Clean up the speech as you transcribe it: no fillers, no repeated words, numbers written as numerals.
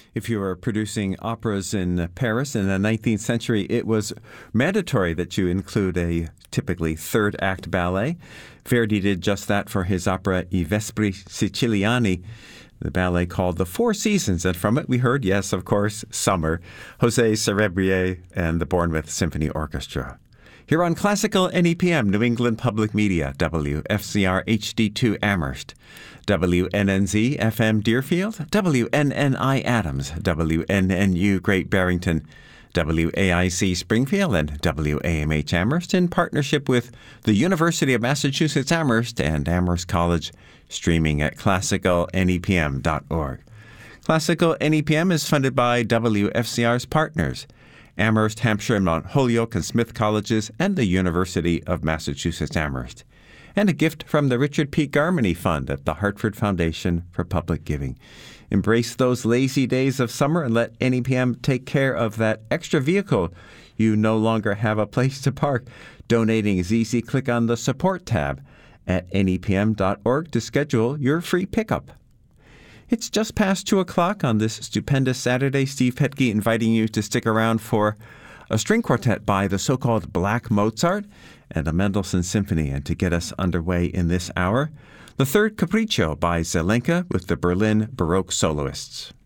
If you were producing operas in Paris in the 19th century, it was mandatory that you include a typically third-act ballet. Verdi did just that for his opera I Vespri Siciliani, the ballet called The Four Seasons, and from it we heard, yes, of course, Summer, José Cerebrier and the Bournemouth Symphony Orchestra. Here on Classical NEPM, New England Public Media, WFCR HD2 Amherst, WNNZ FM Deerfield, WNNI Adams, WNNU Great Barrington, WAIC Springfield, and WAMH Amherst in partnership with the University of Massachusetts Amherst and Amherst College, streaming at classicalnepm.org. Classical NEPM is funded by WFCR's partners, Amherst, Hampshire, and Mount Holyoke and Smith Colleges, and the University of Massachusetts Amherst. And a gift from the Richard P. Garmany Fund at the Hartford Foundation for Public Giving. Embrace those lazy days of summer and let NEPM take care of that extra vehicle you no longer have a place to park. Donating is easy. Click on the Support tab at nepm.org to schedule your free pickup. It's just past 2 o'clock on this stupendous Saturday. Steve Petke inviting you to stick around for a string quartet by the so-called Black Mozart and a Mendelssohn Symphony. And to get us underway in this hour, the third Capriccio by Zelenka with the Berlin Baroque Soloists.